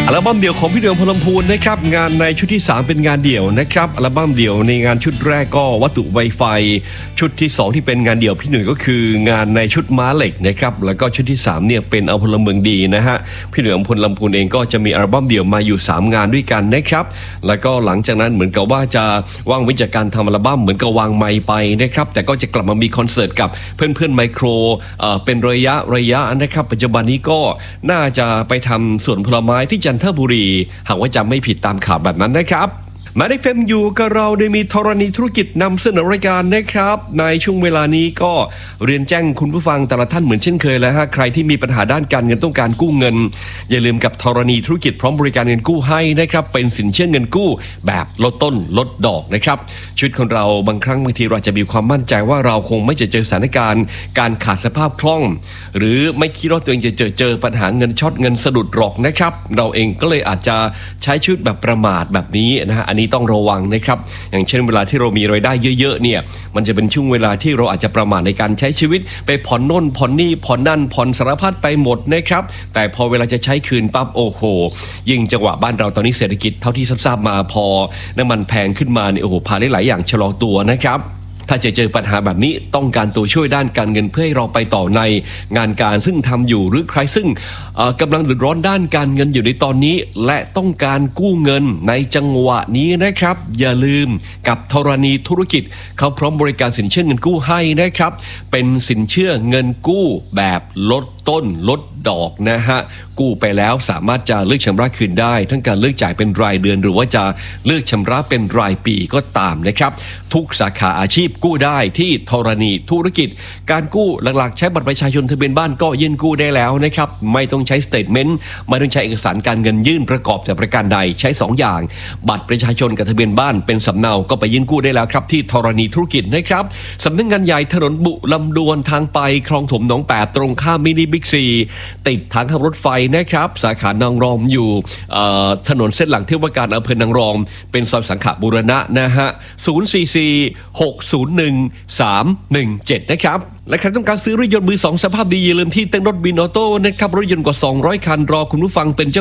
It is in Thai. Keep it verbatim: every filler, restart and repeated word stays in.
อัลบั้มเดี่ยวของพี่เหนือพลพูนนะครับงานในชุดที่สามเป็นงานเดี่ยวนะครับอัลบั้มเดี่ยวในงานชุดแรกก็วัตถุไวไฟชุดที่สองที่เป็นงานเดี่ยวพี่เหนือก็คืองานในชุดม้าเหล็กนะครับแล้วก็ชุดที่สามเนี่ยเป็นเอาพลเมืองดีนะฮะพี่เหนือพลพูนเองก็จะมีอัลบั้มเดี่ยวมาอยู่สามงานด้วยกันนะครับแล้วก็หลังจากนั้นเหมือนกับว่าจะว่างเว้นจากการทำอัลบั้มเหมือนกับวางไมค์ไปนะครับแต่ก็จะกลับมามีคอนเสิร์ตกับเพื่อนๆไมโครเอ่อเป็นระยะระยะนะครับปัจจุบันนี้ก็น่าจะไปทำสวนผลไม้ที่จันทบุรีหากว่าจำไม่ผิดตามข่าวแบบนั้นนะครับมาได้เฟมอยู่กับเราโดยมีธรณีธุรกิจนำเสนอรายการนะครับในช่วงเวลานี้ก็เรียนแจ้งคุณผู้ฟังแต่ละท่านเหมือนเช่นเคยแล้วฮะใครที่มีปัญหาด้านการเงินต้องการกู้เงินอย่าลืมกับธรณีธุรกิจพร้อมบริการเงินกู้ให้นะครับเป็นสินเชื่อเงินกู้แบบลดต้นลดดอกนะครับชีวิตของเราบางครั้งบางทีเราจะมีความมั่นใจว่าเราคงไม่จะเจอสถานการณ์การขาดสภาพคล่องหรือไม่คิดว่าตัวเองจะเจอเจอปัญหาเงินช็อตเงินสะดุดหรอกนะครับเราเองก็เลยอาจจะใช้ชีวิตแบบประมาทแบบนี้นะฮะอันนี้ต้องระวังนะครับอย่างเช่นเวลาที่เรามีรายได้เยอะๆเนี่ยมันจะเป็นช่วงเวลาที่เราอาจจะประมาทในการใช้ชีวิตไปผ่อนโน่นผ่อนนี่ผ่อนนั่นผ่อนสารพัดไปหมดนะครับแต่พอเวลาจะใช้คืนปั๊บโอ้โหยิ่งจังหวะบ้านเราตอนนี้เศรษฐกิจเท่าที่ทราบมาพอน้ำมันแพงขึ้นมาเนี่ยโอ้โหพาได้หลายอย่างชะลอตัวนะครับถ้าจะเจอปัญหาแบบนี้ต้องการตัวช่วยด้านการเงินเพื่อให้เราไปต่อในงานการซึ่งทำอยู่หรือใครซึ่งกำลังเดือดร้อนด้านการเงินอยู่ในตอนนี้และต้องการกู้เงินในจังหวะนี้นะครับอย่าลืมกับธรณีธุรกิจเขาพร้อมบริการสินเชื่อเงินกู้ให้นะครับเป็นสินเชื่อเงินกู้แบบลดต้นลดดอกนะฮะกู้ไปแล้วสามารถจะเลือกชำระคืนได้ทั้งการเลือกจ่ายเป็นรายเดือนหรือว่าจะเลือกชำระเป็นรายปีก็ตามนะครับทุกสาขาอาชีพกู้ได้ที่ธรณีธุรกิจการกู้หลักๆใช้บัตรประชาชนทะเบียนบ้านก็ยื่นกู้ได้แล้วนะครับไม่ต้องใช้สเตทเมนต์ไม่ต้องใช้เอกสารการเงินยื่นประกอบแต่ประการใดใช้สองอย่างบัตรประชาชนกับทะเบียนบ้านเป็นสำเนาก็ไปยื่นกู้ได้แล้วครับที่ธรณีธุรกิจนะครับสำนักงานใหญ่ถนนบุลำดวนทางไปคลองถมหนองแปดตรงข้ามมินิบิ๊กซีติดทางขับรถไฟนะครับสาขานางรองอยู่ถนนเส้นหลังเทศบาลอำเภอนางรองเป็นซอยสังขบูรณะนะฮะศูนย์ สี่ สี่ หก ศูนย์ หนึ่ง สาม หนึ่ง เจ็ดนะครับและใครต้องการซื้อรถยนต์มือสองสภาพดีอย่าลืมที่เต็นท์รถบินออโต้นะครับรถยนต์กว่าสองร้อยคันรอคุณผู้ฟังเป็นเจ้า